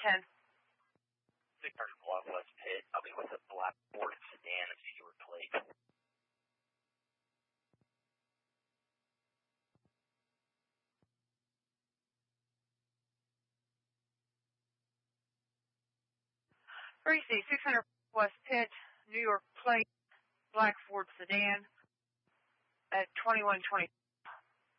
10. 600 block West Pit. I'll be with a black Ford sedan of Stewart plate. Greasy, 600 West Pit, New York plate, black Ford sedan at 2120.